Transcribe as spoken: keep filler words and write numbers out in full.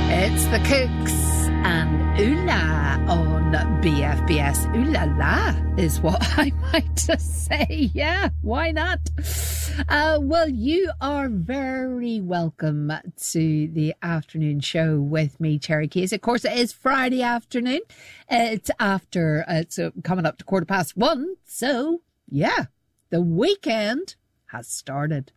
It's the Cooks and Ooh La on B F B S. Ooh La La is what I might just say. Yeah, why not? Uh, well, you are very welcome to the afternoon show with me, Cherry Keys. Of course, it is Friday afternoon. It's after, uh, it's uh, coming up to quarter past one. So, yeah, the weekend has started.